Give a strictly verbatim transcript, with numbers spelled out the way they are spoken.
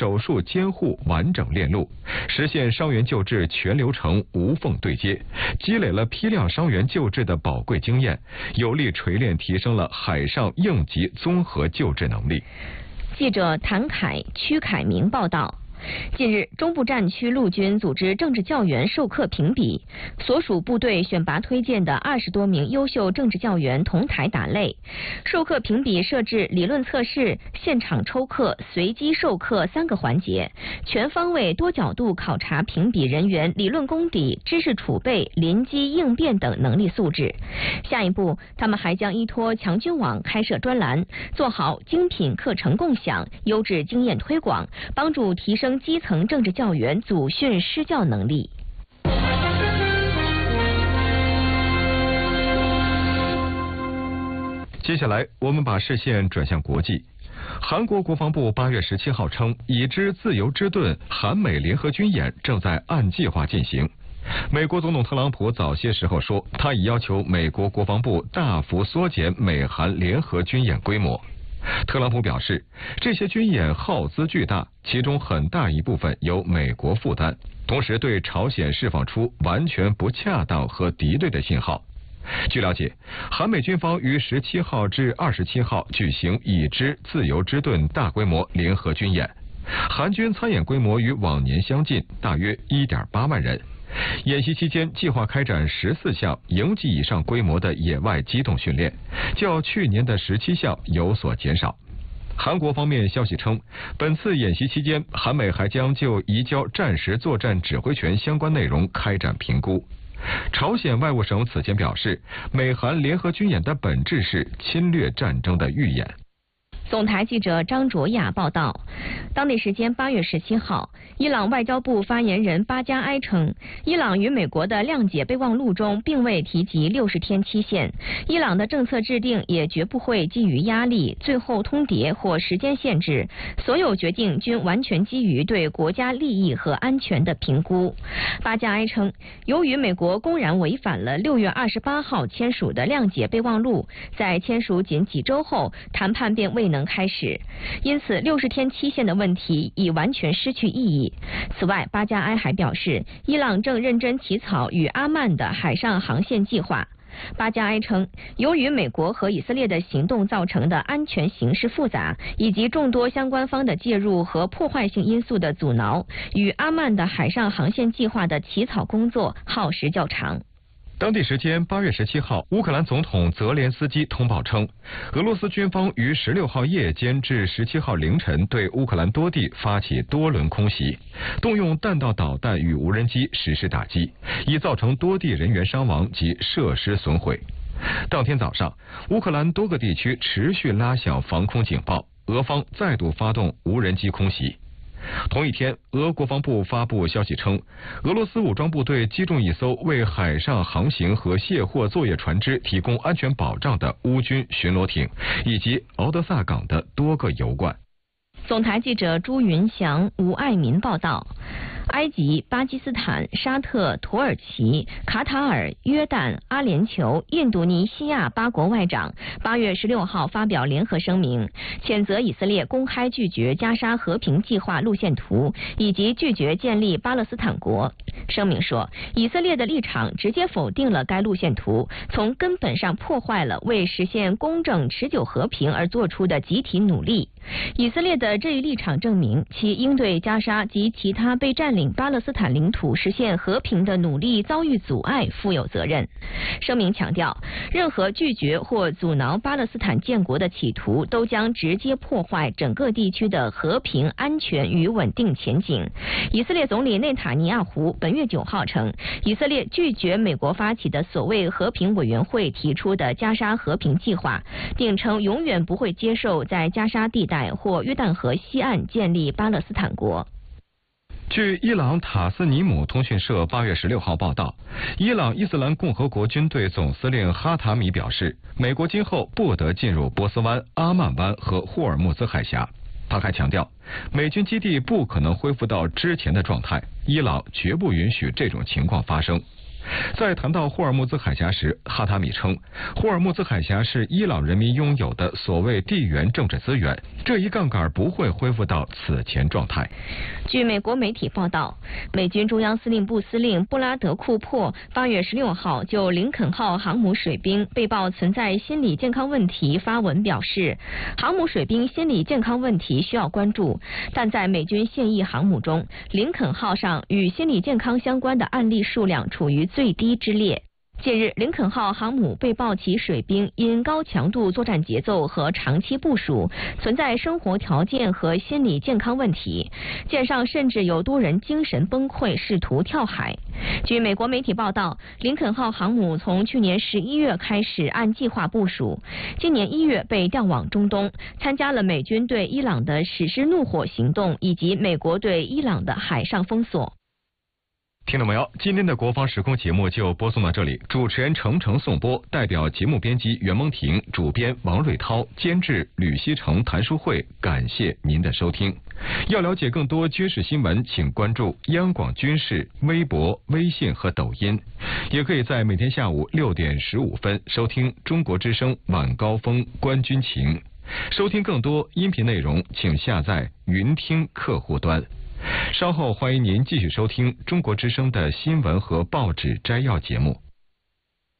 手术监护完整链路，实现伤员救治全流程无缝对接，积累了批量伤员救治的宝贵经验，有力锤炼提升了海上应急综合救治能力。 记者谭凯、屈凯明报道。近日，中部战区陆军组织政治教员授课评比，所属部队选拔推荐的二十多名优秀政治教员同台打擂。授课评比设置理论测试、现场抽课、随机授课三个环节，全方位多角度考察评比人员理论功底、知识储备、临机应变等能力素质。下一步，他们还将依托强军网开设专栏，做好精品课程共享、优质经验推广，帮助提升基层政治教员组训施教能力。 接下来，我们把视线转向国际。韩国国防部八月十七号称，已知自由之盾韩美联合军演正在按计划进行。美国总统特朗普早些时候说，他已要求美国国防部大幅缩减美韩联合军演规模。特朗普表示，这些军演耗资巨大，其中很大一部分由美国负担，同时对朝鲜释放出完全不恰当和敌对的信号。据了解，韩美军方于十七号至二十七号举行已知自由之盾大规模联合军演，韩军参演规模与往年相近，大约 一点八万人。演习期间计划开展十四项营级以上规模的野外机动训练，较去年的十七项有所减少。韩国方面消息称，本次演习期间，韩美还将就移交战时作战指挥权相关内容开展评估。朝鲜外务省此前表示，美韩联合军演的本质是侵略战争的预演。 总台记者张卓雅报道，当地时间八月十七号，伊朗外交部发言人巴加埃称，伊朗与美国的谅解备忘录中并未提及六十天期限，伊朗的政策制定也绝不会基于压力、最后通牒或时间限制，所有决定均完全基于对国家利益和安全的评估。巴加埃称，由于美国公然违反了六月二十八号签署的谅解备忘录，在签署仅几周后，谈判便未能开始，因此六十天期限的问题已完全失去意义。此外，巴加埃还表示，伊朗正认真起草与阿曼的海上航线计划。巴加埃称，由于美国和以色列的行动造成的安全形势复杂，以及众多相关方的介入和破坏性因素的阻挠，与阿曼的海上航线计划的起草工作耗时较长。 当地时间八月十七号，乌克兰总统泽连斯基通报称，俄罗斯军方于十六号夜间至十七号凌晨对乌克兰多地发起多轮空袭，动用弹道导弹与无人机实施打击，已造成多地人员伤亡及设施损毁。当天早上，乌克兰多个地区持续拉响防空警报，俄方再度发动无人机空袭。同一天，俄国防部发布消息称，俄罗斯武装部队击中一艘为海上航行和卸货作业船只提供安全保障的乌军巡逻艇，以及敖德萨港的多个油罐。 总台记者朱云祥、吴爱民报道。埃及、巴基斯坦、沙特、土耳其、卡塔尔、约旦、阿联酋、印度尼西亚八国外长八月十六号发表联合声明，谴责以色列公开拒绝加沙和平计划路线图，以及拒绝建立巴勒斯坦国。声明说，以色列的立场直接否定了该路线图，从根本上破坏了为实现公正持久和平而做出的集体努力。以色列的这一立场证明，其应对加沙及其他被占领巴勒斯坦领土实现和平的努力遭遇阻碍负有责任。声明强调，任何拒绝或阻挠巴勒斯坦建国的企图都将直接破坏整个地区的和平、安全与稳定前景。以色列总理内塔尼亚胡本月九号称，以色列拒绝美国发起的所谓和平委员会提出的加沙和平计划，并称永远不会接受在加沙地带或约旦河西岸建立巴勒斯坦国。 据伊朗塔斯尼姆通讯社八月十六号报道，伊朗伊斯兰共和国军队总司令哈塔米表示，美国今后不得进入波斯湾、阿曼湾和霍尔木兹海峡。他还强调，美军基地不可能恢复到之前的状态，伊朗绝不允许这种情况发生。 在谈到霍尔木兹海峡时，哈塔米称，霍尔木兹海峡是伊朗人民拥有的所谓地缘政治资源，这一杠杆不会恢复到此前状态。 据美国媒体报道，美军中央司令部司令布拉德·库珀八月十六号就林肯号航母水兵被曝存在心理健康问题发文表示，航母水兵心理健康问题需要关注，但在美军现役航母中，林肯号上与心理健康相关的案例数量处于最低之列。近日，林肯号航母被曝其水兵因高强度作战节奏和长期部署，存在生活条件和心理健康问题。舰上甚至有多人精神崩溃，试图跳海。据美国媒体报道，林肯号航母从去年十一月开始按计划部署，今年一月被调往中东，参加了美军对伊朗的实施怒火行动以及美国对伊朗的海上封锁。 听到没有？今天的国防时空节目就播送到这里，主持人程程颂播，代表节目编辑袁蒙婷，主编王瑞涛，监制吕希成、谭淑慧，感谢您的收听。要了解更多军事新闻，请关注央广军事微博、微信和抖音，也可以在每天下午六点十五分收听中国之声晚高峰观军情。收听更多音频内容，请下载云听客户端。稍后欢迎您继续收听中国之声的新闻和报纸摘要节目。